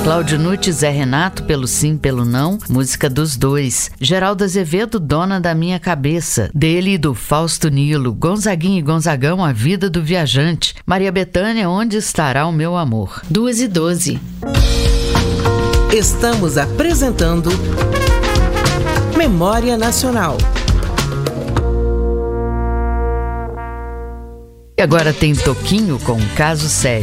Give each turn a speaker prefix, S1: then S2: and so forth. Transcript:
S1: Cláudio Nutti, Zé Renato, Pelo Sim, Pelo Não, música dos dois. Geraldo Azevedo, Dona da Minha Cabeça, dele e do Fausto Nilo. Gonzaguinha e Gonzagão, A Vida do Viajante. Maria Bethânia, Onde Estará o Meu Amor. 2h12.
S2: Estamos apresentando Memória Nacional.
S1: E agora tem Toquinho com Caso Sério.